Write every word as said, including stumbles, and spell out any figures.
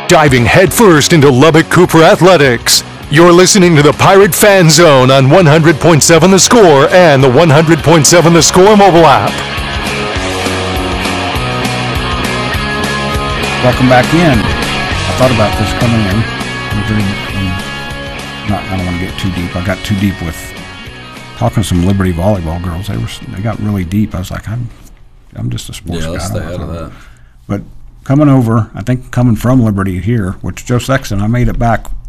Diving headfirst into Lubbock Cooper athletics. You're listening to the Pirate Fan Zone on one hundred point seven The Score and the one hundred point seven The Score mobile app. Welcome back in. I thought about this coming in. I'm not, I don't want to get too deep. I got too deep with talking to some Liberty volleyball girls. They were they got really deep. I was like, I'm I'm just a sports yeah, guy. let's I stay don't out of know. that. But coming over, I think coming from Liberty here, which Joe Sexton, I made it back